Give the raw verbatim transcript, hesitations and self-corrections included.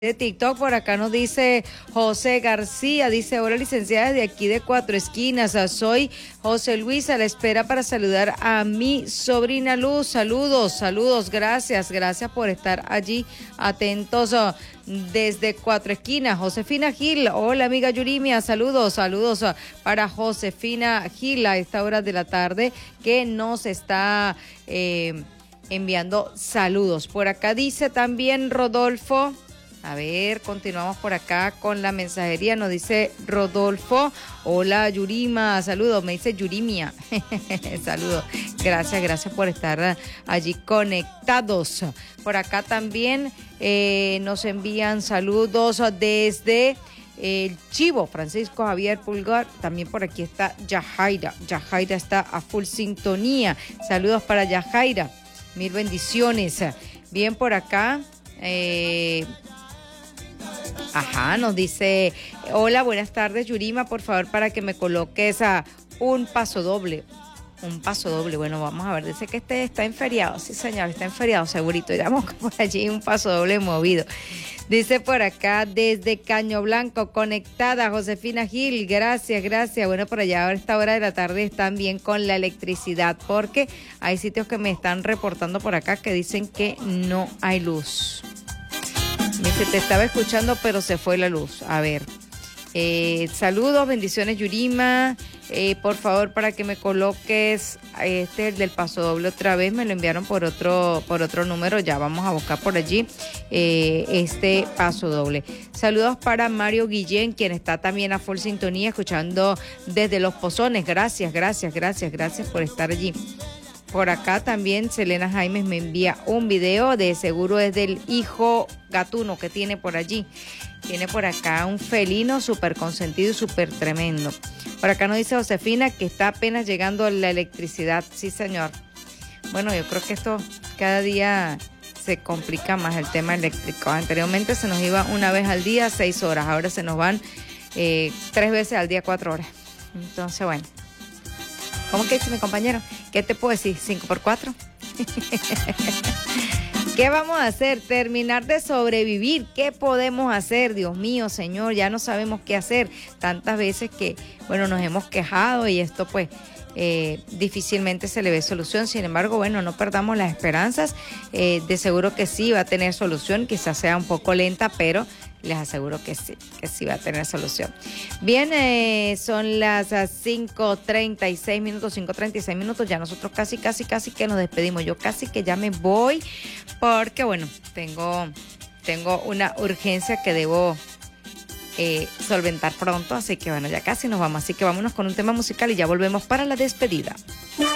De TikTok, por acá nos dice José García, dice: hola licenciada, desde aquí de Cuatro Esquinas, soy José Luis, a la espera para saludar a mi sobrina Luz. Saludos, saludos, gracias, gracias por estar allí atentos uh, desde Cuatro Esquinas. Josefina Gil, hola amiga Yurimia, saludos, saludos uh, para Josefina Gil a esta hora de la tarde que nos está eh, enviando saludos. Por acá dice también Rodolfo. A ver, continuamos por acá con la mensajería. Nos dice Rodolfo: hola Yurima, saludos. Me dice Yurimia. Saludos. Gracias, gracias por estar allí conectados. Por acá también eh, nos envían saludos desde el Chivo, Francisco Javier Pulgar. También por aquí está Yajaira. Yajaira está a full sintonía. Saludos para Yajaira. Mil bendiciones. Bien, por acá. Eh, Ajá, nos dice: hola, buenas tardes Yurima, por favor para que me coloques a un paso doble. Un paso doble, bueno, vamos a ver, dice que este está en feriado. Sí señor, está en feriado, segurito, ya vamos por allí un paso doble movido. Dice por acá desde Caño Blanco, conectada Josefina Gil, gracias, gracias. Bueno, por allá a esta hora de la tarde están bien con la electricidad, porque hay sitios que me están reportando por acá que dicen que no hay luz. Dice: te estaba escuchando, pero se fue la luz. A ver, eh, saludos, bendiciones Yurima. Eh, por favor, para que me coloques este el del paso doble otra vez. Me lo enviaron por otro por otro número. Ya vamos a buscar por allí eh, este paso doble. Saludos para Mario Guillén, quien está también a full sintonía, escuchando desde Los Pozones. Gracias, gracias, gracias, gracias por estar allí. Por acá también Selena Jaimes me envía un video, de seguro es del hijo gatuno que tiene por allí. Tiene por acá un felino súper consentido y súper tremendo. Por acá nos dice Josefina que está apenas llegando la electricidad. Sí, señor. Bueno, yo creo que esto cada día se complica más, el tema eléctrico. Anteriormente se nos iba una vez al día, seis horas. Ahora se nos van eh, tres veces al día, cuatro horas. Entonces, bueno. ¿Cómo que dice mi compañero? ¿Qué te puedo decir? ¿Cinco por cuatro? ¿Qué vamos a hacer? Terminar de sobrevivir. ¿Qué podemos hacer? Dios mío, Señor, ya no sabemos qué hacer. Tantas veces que, bueno, nos hemos quejado y esto pues eh, difícilmente se le ve solución. Sin embargo, bueno, no perdamos las esperanzas. Eh, de seguro que sí va a tener solución. Quizás sea un poco lenta, pero les aseguro que sí, que sí va a tener solución. Bien, eh, son las cinco treinta y seis minutos, cinco treinta y seis minutos. Ya nosotros casi, casi, casi que nos despedimos. Yo casi que ya me voy porque, bueno, tengo, tengo una urgencia que debo eh, solventar pronto. Así que, bueno, ya casi nos vamos. Así que vámonos con un tema musical y ya volvemos para la despedida.